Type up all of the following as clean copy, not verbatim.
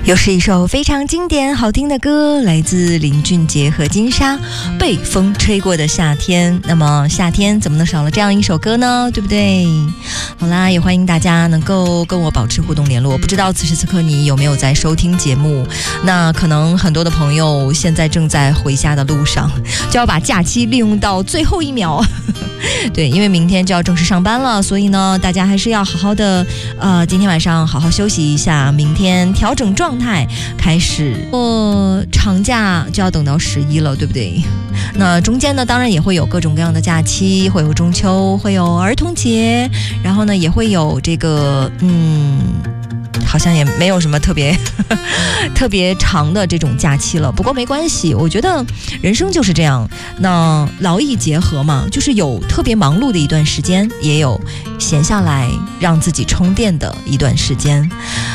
又是一首非常经典好听的歌，来自林俊杰和金莎，被风吹过的夏天。那么夏天怎么能少了这样一首歌呢，对不对？好啦，也欢迎大家能够跟我保持互动联络。不知道此时此刻你有没有在收听节目，那可能很多的朋友现在正在回家的路上，就要把假期利用到最后一秒。对，因为明天就要正式上班了，所以呢大家还是要好好的今天晚上好好休息一下，明天调整状态开始。长假就要等到11了，对不对？那中间呢当然也会有各种各样的假期，会有中秋，会有儿童节，然后呢也会有这个好像也没有什么特别长的这种假期了。不过没关系，我觉得人生就是这样，那劳逸结合嘛，就是有特别忙碌的一段时间，也有闲下来让自己充电的一段时间。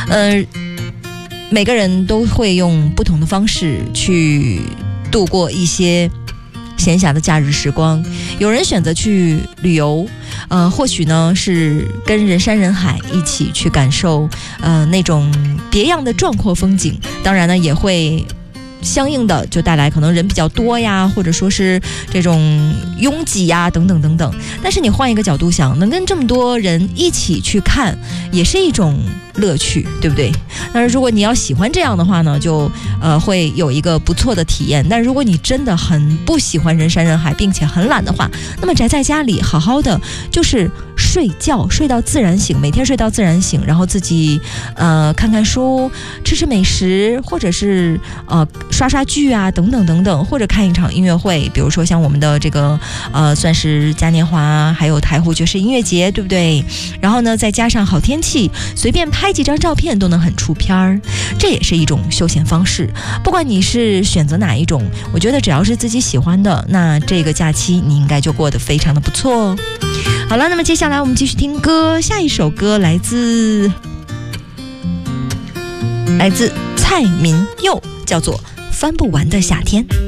每个人都会用不同的方式去度过一些闲暇的假日时光。有人选择去旅游，或许呢是跟人山人海一起去感受那种别样的壮阔风景，当然呢也会相应的就带来可能人比较多呀，或者说是这种拥挤呀等等等等。但是你换一个角度想，能跟这么多人一起去看也是一种乐趣，对不对？但是如果你要喜欢这样的话呢，就会有一个不错的体验。但如果你真的很不喜欢人山人海并且很懒的话，那么宅在家里好好的就是睡觉，睡到自然醒，每天睡到自然醒，然后自己看看书，吃美食，或者是刷剧啊等等等等，或者看一场音乐会，比如说像我们的这个算是嘉年华，还有台湖爵士音乐节，对不对？然后呢再加上好天气，随便拍几张照片都能很出片儿，这也是一种休闲方式。不管你是选择哪一种，我觉得只要是自己喜欢的，那这个假期你应该就过得非常的不错哦。好了，那么接下来我们继续听歌，下一首歌来自蔡明佑，叫做翻不完的夏天。